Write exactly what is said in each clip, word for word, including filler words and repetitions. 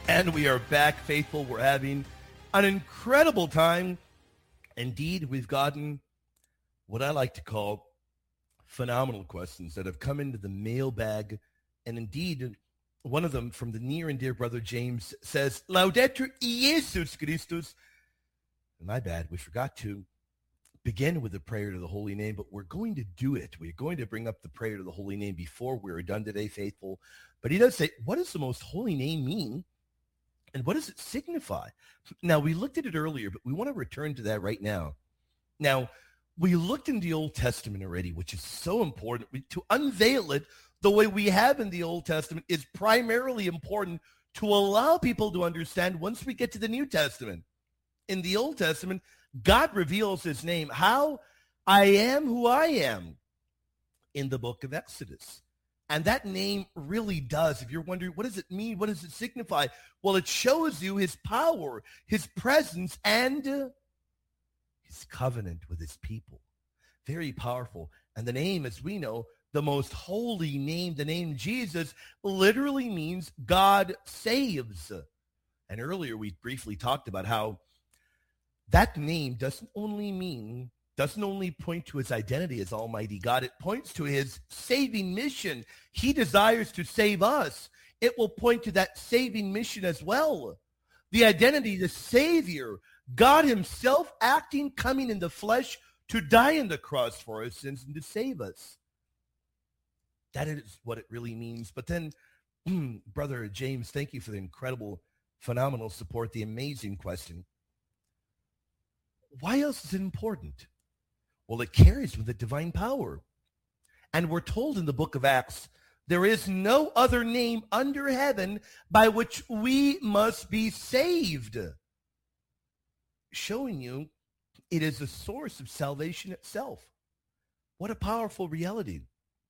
And we are back, faithful. We're having an incredible time. Indeed, we've gotten what I like to call phenomenal questions that have come into the mailbag. And indeed, one of them from the near and dear brother James says, Laudetur Jesus Christus. My bad, we forgot to begin with the prayer to the holy name, but we're going to do it. We're going to bring up the prayer to the holy name before we're done today, faithful. But he does say, what does the most holy name mean? And what does it signify? Now, we looked at it earlier, but we want to return to that right now. Now, we looked in the Old Testament already, which is so important. We, to unveil it the way we have in the Old Testament is primarily important to allow people to understand once we get to the New Testament. In the Old Testament, God reveals his name, how I am who I am, in the book of Exodus. And that name really does. If you're wondering, what does it mean? What does it signify? Well, it shows you his power, his presence, and uh, his covenant with his people. Very powerful. And the name, as we know, the most holy name, the name Jesus, literally means God saves. And earlier we briefly talked about how that name doesn't only mean doesn't only point to his identity as Almighty God, it points to his saving mission. He desires to save us. It will point to that saving mission as well. The identity, the Savior, God himself acting, coming in the flesh to die on the cross for our sins and to save us. That is what it really means. But then, Brother James, thank you for the incredible, phenomenal support, the amazing question. Why else is it important? Well, it carries with it divine power. And we're told in the book of Acts, there is no other name under heaven by which we must be saved. Showing you it is the source of salvation itself. What a powerful reality.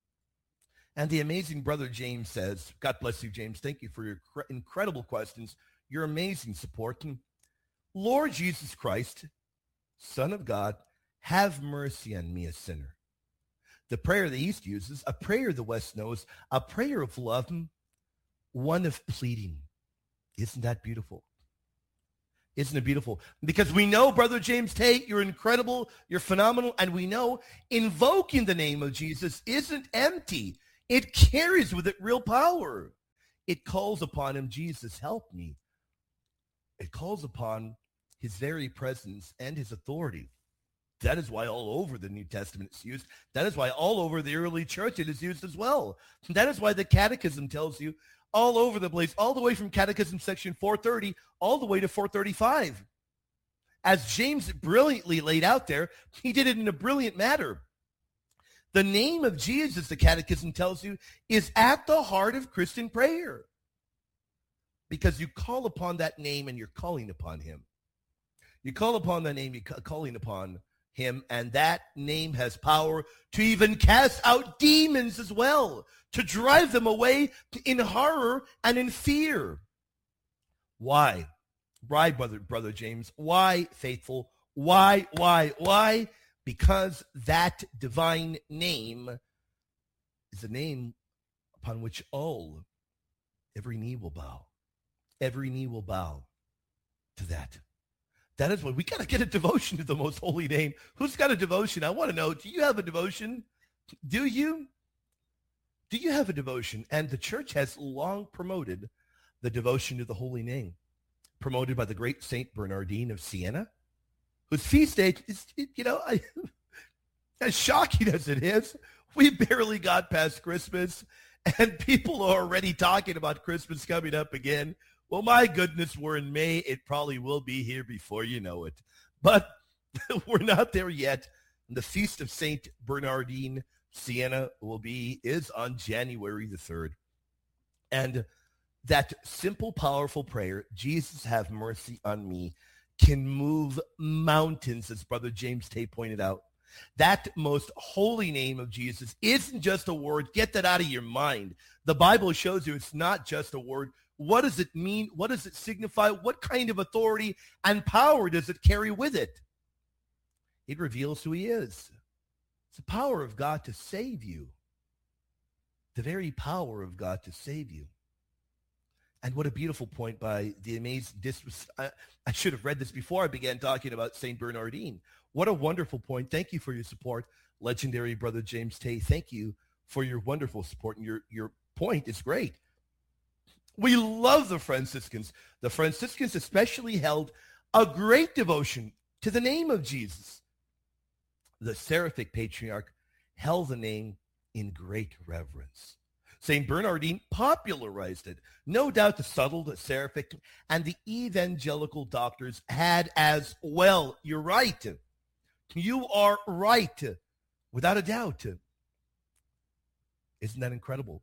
And the amazing brother James says, God bless you, James. Thank you for your incredible questions, your amazing support. Lord Jesus Christ, Son of God, have mercy on me, a sinner. The prayer the East uses, a prayer the West knows, a prayer of love, one of pleading. Isn't that beautiful? Isn't it beautiful? Because we know, Brother James Tate, you're incredible, you're phenomenal, and we know invoking the name of Jesus isn't empty. It carries with it real power. It calls upon him, Jesus, help me. It calls upon his very presence and his authority. That is why all over the New Testament it's used. That is why all over the early church it is used as well. That is why the Catechism tells you all over the place, all the way from Catechism section four thirty, all the way to four thirty-five. As James brilliantly laid out there, he did it in a brilliant manner. The name of Jesus, the Catechism tells you, is at the heart of Christian prayer. Because you call upon that name and you're calling upon him. You call upon that name, you're calling upon him, and that name has power to even cast out demons as well, to drive them away in horror and in fear. Why? Why, brother, brother James? Why, faithful? Why, why, why? Because that divine name is a name upon which all, every knee will bow. Every knee will bow to that. That is what we got to get a devotion to the most holy name. Who's got a devotion? I want to know, do you have a devotion? Do you? Do you have a devotion? And the church has long promoted the devotion to the holy name, promoted by the great Saint Bernardine of Siena, whose feast day is, you know, I, as shocking as it is, we barely got past Christmas, and people are already talking about Christmas coming up again. Well, my goodness, we're in May. It probably will be here before you know it. But we're not there yet. The Feast of Saint Bernardine Siena will be, is on January the third. And that simple, powerful prayer, Jesus, have mercy on me, can move mountains, as Brother James Tate pointed out. That most holy name of Jesus isn't just a word. Get that out of your mind. The Bible shows you it's not just a word. What does it mean? What does it signify? What kind of authority and power does it carry with it? It reveals who he is. It's the power of God to save you. The very power of God to save you. And what a beautiful point by the amazing, this was, I, I should have read this before I began talking about Saint Bernardine. What a wonderful point. Thank you for your support, legendary Brother James Tay. Thank you for your wonderful support, and your, your point is great. We love the Franciscans. The Franciscans especially held a great devotion to the name of Jesus. The Seraphic Patriarch held the name in great reverence. Saint Bernardine popularized it. No doubt the subtle, the Seraphic, and the evangelical doctors had as well. You're right. You are right. Without a doubt. Isn't that incredible?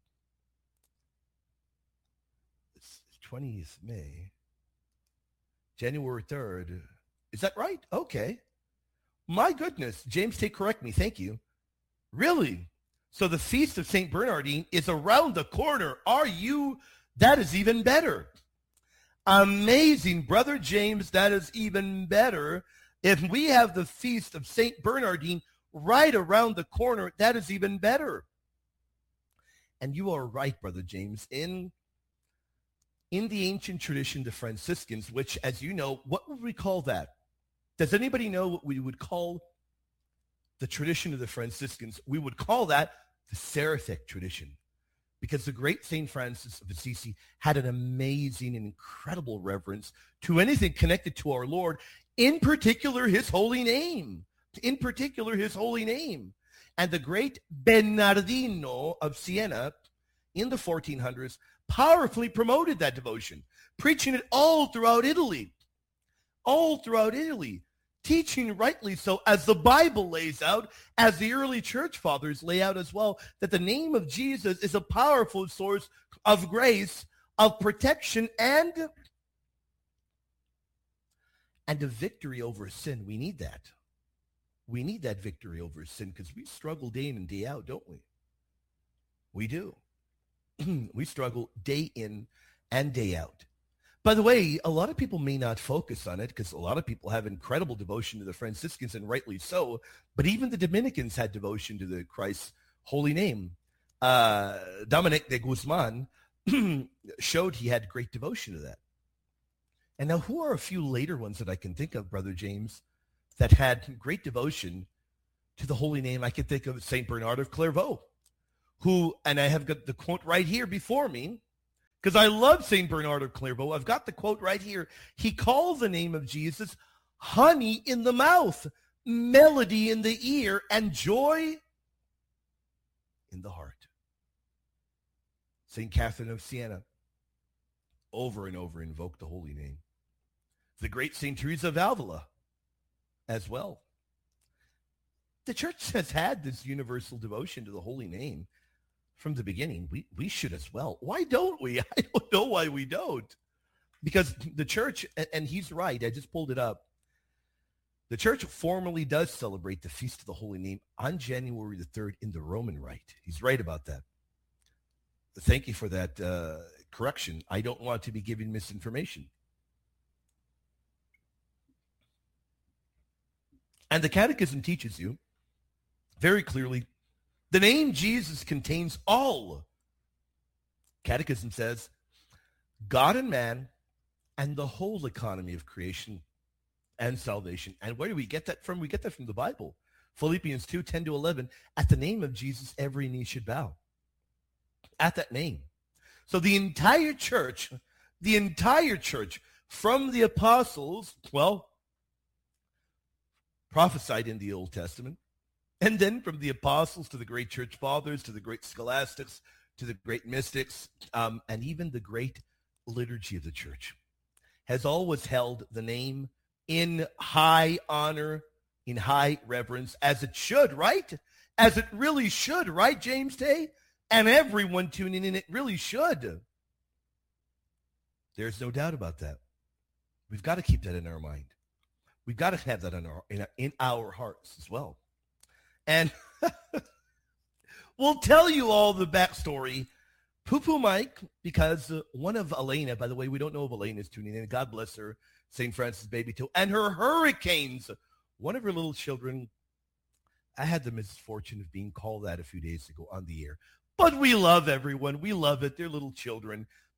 It's twentieth of May. January third. Is that right? Okay. My goodness. James, take correct me. Thank you. Really? So the Feast of Saint Bernardine is around the corner. Are you? That is even better. Amazing, Brother James. That is even better. If we have the Feast of Saint Bernardine right around the corner, that is even better. And you are right, Brother James. In, in the ancient tradition, the Franciscans, which, as you know, what would we call that? Does anybody know what we would call the tradition of the Franciscans? We would call that the Seraphic tradition, because the great Saint Francis of Assisi had an amazing and incredible reverence to anything connected to our Lord, in particular his holy name, in particular his holy name. And the great Bernardino of Siena in the fourteen hundreds powerfully promoted that devotion, preaching it all throughout Italy, all throughout Italy, teaching rightly so, as the Bible lays out, as the early church fathers lay out as well, that the name of Jesus is a powerful source of grace, of protection, and, and a victory over sin. We need that. We need that victory over sin, because we struggle day in and day out, don't we? We do. We struggle day in and day out. By the way, a lot of people may not focus on it, because a lot of people have incredible devotion to the Franciscans, and rightly so. But even the Dominicans had devotion to the Christ's holy name. Uh, Dominic de Guzman showed he had great devotion to that. And now, who are a few later ones that I can think of, Brother James, that had great devotion to the holy name? I can think of Saint Bernard of Clairvaux, who, and I have got the quote right here before me, because I love Saint Bernard of Clairvaux. I've got the quote right here. He called the name of Jesus honey in the mouth, melody in the ear, and joy in the heart. Saint Catherine of Siena over and over invoked the holy name. The great Saint Teresa of Avila as well. The church has had this universal devotion to the holy name from the beginning. We we should as well. Why don't we? I don't know why we don't. Because the church, and he's right, I just pulled it up. The church formally does celebrate the Feast of the Holy Name on January the third in the Roman Rite. He's right about that. Thank you for that uh, correction. I don't want to be giving misinformation. And the Catechism teaches you very clearly, the name Jesus contains all. Catechism says, God and man and the whole economy of creation and salvation. And where do we get that from? We get that from the Bible. Philippians two, ten to eleven, at the name of Jesus, every knee should bow. At that name. So the entire church, the entire church, from the apostles, well, prophesied in the Old Testament, and then from the apostles to the great church fathers, to the great scholastics, to the great mystics, um, and even the great liturgy of the church, has always held the name in high honor, in high reverence, as it should, right? As it really should, right, James Tay? And everyone tuning in, it really should. There's no doubt about that. We've got to keep that in our mind. We've got to have that in our, in our, in our hearts as well. And we'll tell you all the backstory. Poo-Poo Mike, because uh, one of Elena, by the way, we don't know if Elena's tuning in. God bless her, Saint Francis baby too. And her hurricanes, one of her little children, I had the misfortune of being called that a few days ago on the air. But we love everyone. We love it. They're little children.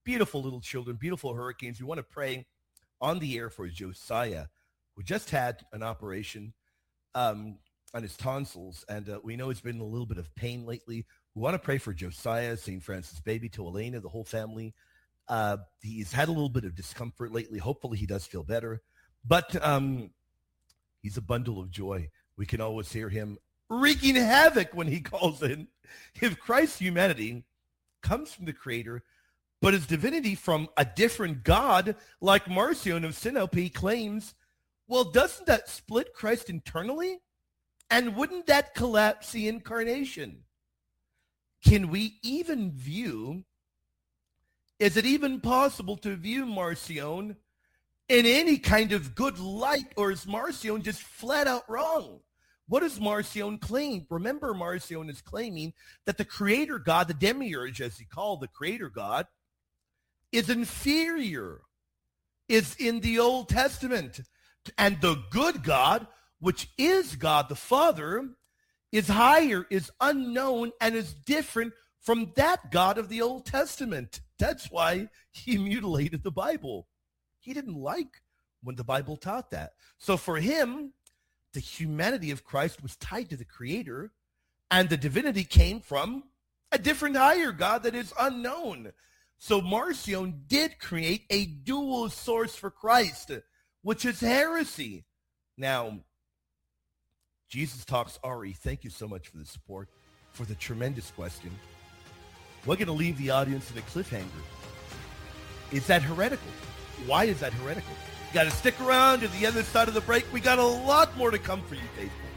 beautiful little children, beautiful hurricanes. We want to pray on the air for Josiah, who just had an operation um, on his tonsils, and uh, we know he's been in a little bit of pain lately. We want to pray for Josiah, Saint Francis baby, to Elena, the whole family. Uh, he's had a little bit of discomfort lately. Hopefully he does feel better. But um, he's a bundle of joy. We can always hear him wreaking havoc when he calls in. If Christ's humanity comes from the Creator, but his divinity from a different God, like Marcion of Sinope claims, well, doesn't that split Christ internally? And wouldn't that collapse the incarnation? Can we even view, is it even possible to view Marcion in any kind of good light, or is Marcion just flat out wrong? What does Marcion claim? Remember, Marcion is claiming that the Creator God, the demiurge, as he called the Creator God, is inferior, is in the Old Testament. And the good God, which is God the Father, is higher, is unknown, and is different from that God of the Old Testament. That's why he mutilated the Bible. He didn't like when the Bible taught that. So for him, the humanity of Christ was tied to the Creator, and the divinity came from a different higher God that is unknown. So Marcion did create a dual source for Christ, which is heresy. Now, Jesus Talks Ari, thank you so much for the support, for the tremendous question. We're going to leave the audience in a cliffhanger. Is that heretical? Why is that heretical? You got to stick around to the other side of the break. We got a lot more to come for you, faithful.